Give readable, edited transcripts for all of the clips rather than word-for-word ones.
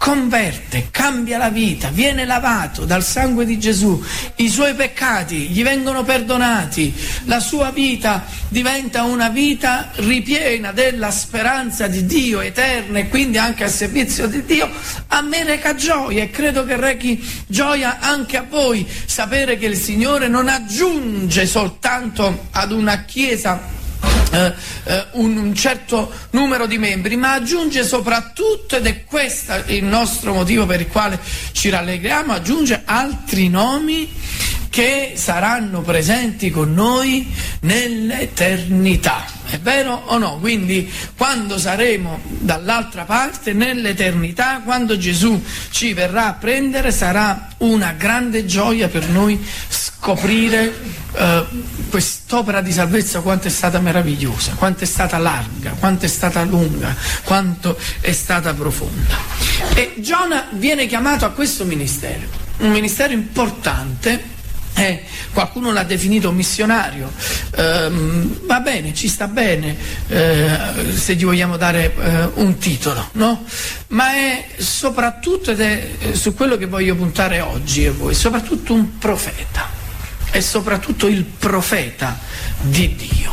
converte, cambia la vita, viene lavato dal sangue di Gesù, i suoi peccati gli vengono perdonati, la sua vita diventa una vita ripiena della speranza di Dio eterna e quindi anche al servizio di Dio, a me reca gioia e credo che rechi gioia anche a voi sapere che il Signore non aggiunge soltanto ad una chiesa un certo numero di membri, ma aggiunge soprattutto, ed è questo il nostro motivo per il quale ci rallegriamo, aggiunge altri nomi che saranno presenti con noi nell'eternità. È vero o no? Quindi quando saremo dall'altra parte, nell'eternità, quando Gesù ci verrà a prendere, sarà una grande gioia per noi scoprire quest'opera di salvezza, quanto è stata meravigliosa, quanto è stata larga, quanto è stata lunga, quanto è stata profonda. E Giona viene chiamato a questo ministero, un ministero importante. Qualcuno l'ha definito missionario, va bene, ci sta bene, se gli vogliamo dare un titolo, no? Ma è soprattutto, ed è su quello che voglio puntare oggi a voi, soprattutto un profeta, è soprattutto il profeta di Dio.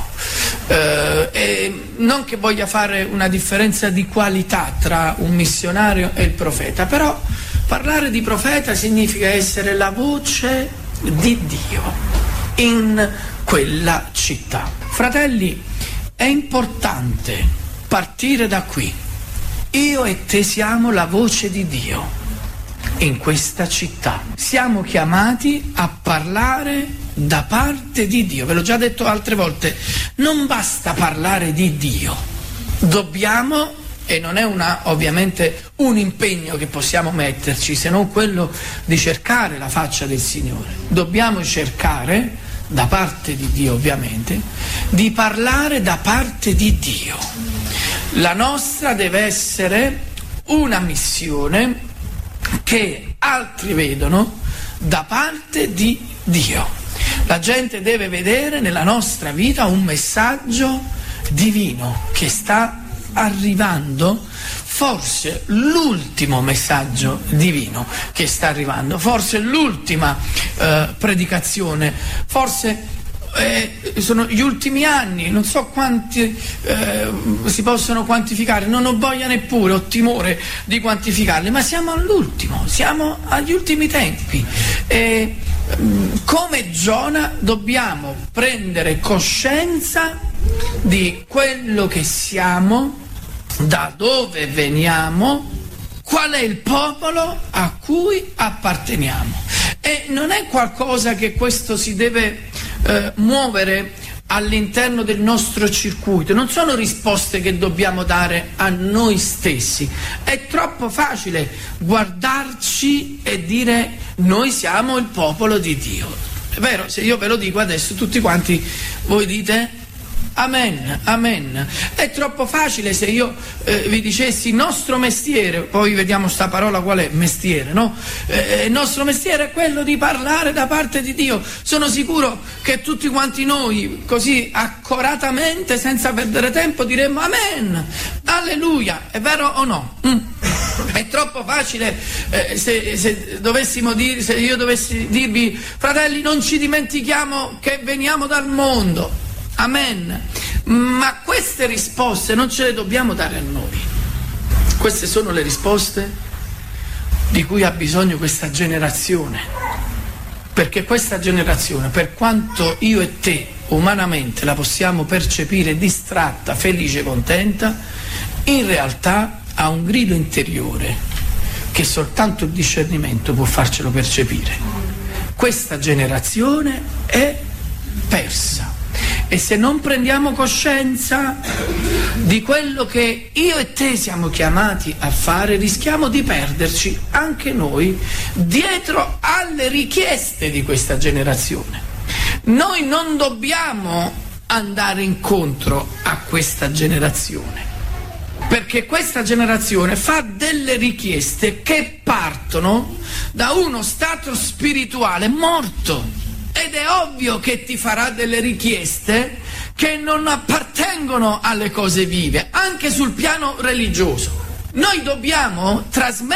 E non che voglia fare una differenza di qualità tra un missionario e il profeta, però parlare di profeta significa essere la voce di Dio in quella città. Fratelli, è importante partire da qui. Io e te siamo la voce di Dio in questa città. Siamo chiamati a parlare da parte di Dio. Ve l'ho già detto altre volte, non basta parlare di Dio, dobbiamo, e non è ovviamente un impegno che possiamo metterci, se non quello di cercare la faccia del Signore. Dobbiamo cercare, da parte di Dio ovviamente, di parlare da parte di Dio. La nostra deve essere una missione che altri vedono da parte di Dio. La gente deve vedere nella nostra vita un messaggio divino che sta arrivando, forse l'ultimo messaggio divino che sta arrivando, forse l'ultima predicazione, forse sono gli ultimi anni, non so quanti si possono quantificare, non ho voglia neppure, ho timore di quantificarli, ma siamo all'ultimo, siamo agli ultimi tempi e come Giona dobbiamo prendere coscienza di quello che siamo, da dove veniamo, qual è il popolo a cui apparteniamo. E non è qualcosa che questo si deve muovere all'interno del nostro circuito, non sono risposte che dobbiamo dare a noi stessi. È troppo facile guardarci e dire noi siamo il popolo di Dio. È vero, se io ve lo dico adesso tutti quanti voi dite amen, amen. È troppo facile se io vi dicessi nostro mestiere, poi vediamo sta parola qual è, mestiere, no? Il nostro mestiere è quello di parlare da parte di Dio. Sono sicuro che tutti quanti noi, così accoratamente, senza perdere tempo, diremmo amen, alleluia. È vero o no? È troppo facile se io dovessi dirvi fratelli non ci dimentichiamo che veniamo dal mondo. Amen. Ma queste risposte non ce le dobbiamo dare a noi. Queste sono le risposte di cui ha bisogno questa generazione. Perché questa generazione, per quanto io e te umanamente la possiamo percepire distratta, felice, contenta, in realtà ha un grido interiore che soltanto il discernimento può farcelo percepire. Questa generazione è persa. E se non prendiamo coscienza di quello che io e te siamo chiamati a fare, rischiamo di perderci anche noi dietro alle richieste di questa generazione. Noi non dobbiamo andare incontro a questa generazione, perché questa generazione fa delle richieste che partono da uno stato spirituale morto. Ed è ovvio che ti farà delle richieste che non appartengono alle cose vive, anche sul piano religioso. Noi dobbiamo trasmettere